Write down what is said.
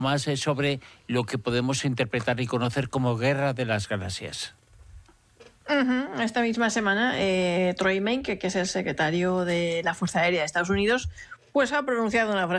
más sobre lo que podemos interpretar y conocer como Guerra de las Galaxias. Esta misma semana, Troy Main, que es el secretario de la Fuerza Aérea de Estados Unidos, pues ha pronunciado una frase